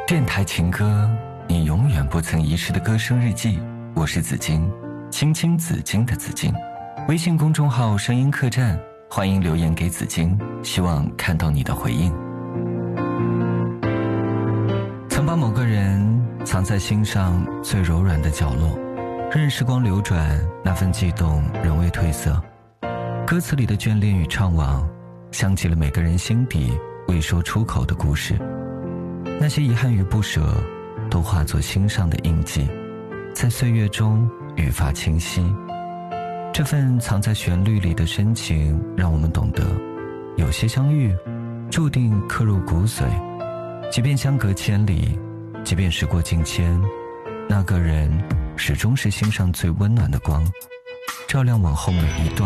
电台情歌，你永远不曾遗失的歌声日记。我是紫金，青青紫金的紫金。微信公众号声音客栈，欢迎留言给紫金，希望看到你的回应。曾把某个人藏在心上最柔软的角落，任时光流转，那份悸动仍未褪色。歌词里的眷恋与怅惘，想起了每个人心底未说出口的故事。那些遗憾与不舍，都化作心上的印记，在岁月中愈发清晰。这份藏在旋律里的深情，让我们懂得，有些相遇注定刻入骨髓，即便相隔千里，即便时过境迁，那个人始终是心上最温暖的光，照亮往后每一段